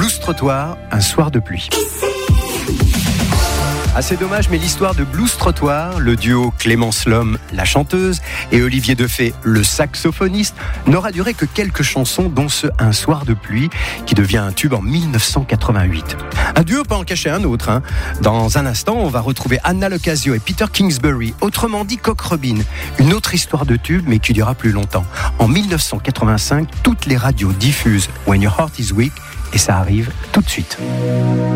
Blues Trottoir, un soir de pluie. Assez dommage, mais l'histoire de Blues Trottoir, le duo Clémence Lhomme, la chanteuse, et Olivier Defay, le saxophoniste, n'aura duré que quelques chansons, dont ce Un soir de pluie, qui devient un tube en 1988. Un duo peut en cacher un autre. Dans un instant, on va retrouver Anna Locasio et Peter Kingsbury, autrement dit Cock Robin. Une autre histoire de tube, mais qui durera plus longtemps. En 1985, toutes les radios diffusent When Your Heart Is Weak, et ça arrive tout de suite.